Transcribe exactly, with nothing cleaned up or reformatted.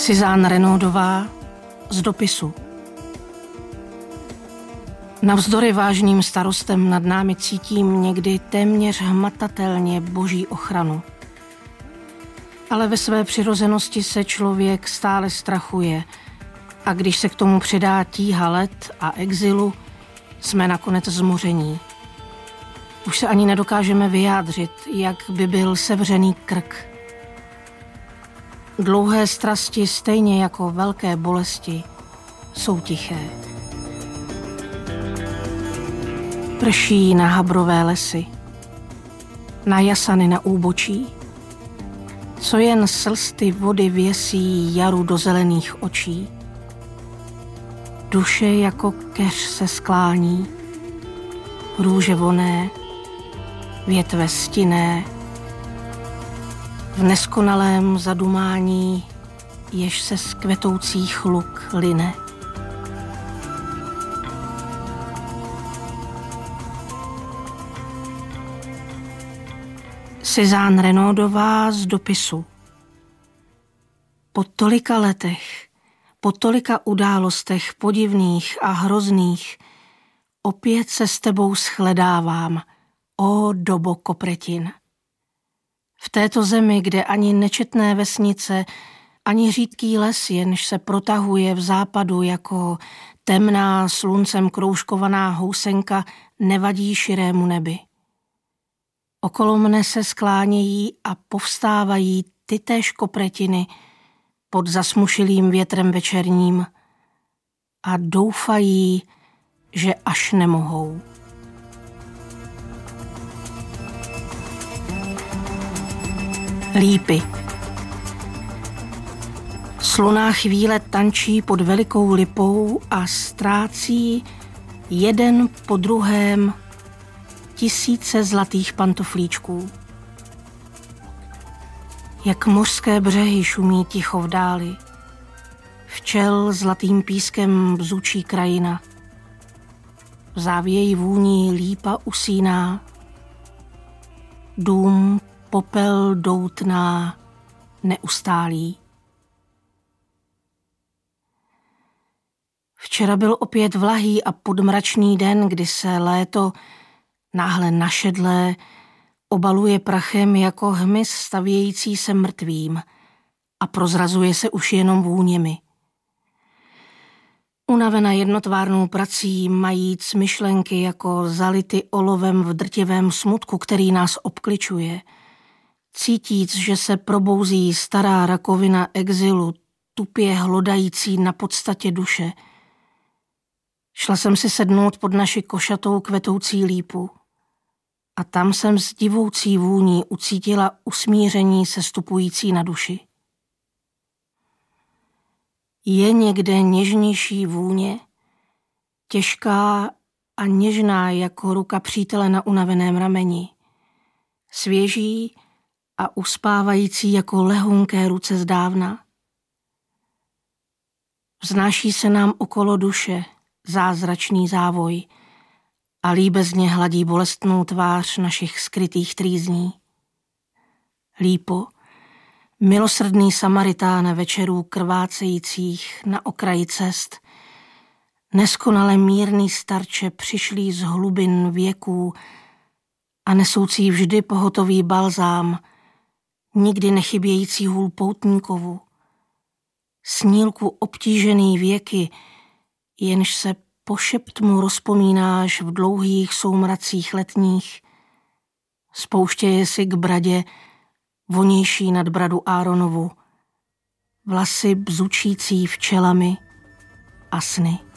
Suzanne Renaudová z dopisu. Navzdory vážným starostem nad námi cítím někdy téměř hmatatelně boží ochranu. Ale ve své přirozenosti se člověk stále strachuje a když se k tomu přidá tíha let a exilu, jsme nakonec zmoření. Už se ani nedokážeme vyjádřit, jak by byl sevřený krk. Dlouhé strasti, stejně jako velké bolesti, jsou tiché. Prší na habrové lesy, na jasany na úbočí, co jen slsty vody věsí jaru do zelených očí. Duše jako keř se sklání, růže voné, větve stinné, v neskonalém zadumání, jež se z kvetoucích luk line. Suzanne Renaudová z dopisu. Po tolika letech, po tolika událostech podivných a hrozných, opět se s tebou shledávám, ó dobo Kopretin. V této zemi, kde ani nečetné vesnice, ani řídký les, jenž se protahuje v západu jako temná sluncem kroužkovaná housenka, nevadí širému nebi. Okolo mne se sklánějí a povstávají tytéž kopretiny pod zasmušilým větrem večerním a doufají, že až nemohou. Lípy. Sluná chvíle tančí pod velikou lipou a ztrácí jeden po druhém tisíce zlatých pantoflíčků. Jak mořské břehy šumí ticho v dáli, včel zlatým pískem bzučí krajina. V závěji vůní lípa usíná, dům popel doutná neustálý. Včera byl opět vlahý a podmračný den, kdy se léto náhle našedlé obaluje prachem jako hmyz stavějící se mrtvým a prozrazuje se už jenom vůněmi. Unavena jednotvárnou prací, majíc myšlenky jako zality olovem v drtivém smutku, který nás obkličuje, cítíc, že se probouzí stará rakovina exilu, tupě hlodající na podstatě duše, šla jsem si sednout pod naši košatou kvetoucí lípu a tam jsem s divoucí vůní ucítila usmíření sestupující na duši. Je někde něžnější vůně, těžká a něžná jako ruka přítele na unaveném rameni, svěží a uspávající jako lehonké ruce zdávna. Vznáší se nám okolo duše zázračný závoj a líbezně hladí bolestnou tvář našich skrytých trýzní. Lípo, milosrdný Samaritán večerů krvácejících na okraji cest, neskonale mírný starče přišlý z hlubin věků a nesoucí vždy pohotový balzám, nikdy nechybějící hůl poutníkovu, snílku obtížený věky, jenž se po šeptmu rozpomínáš v dlouhých soumracích letních, spouštěje si k bradě vonější nad bradu Áronovu, vlasy bzučící včelami a sny.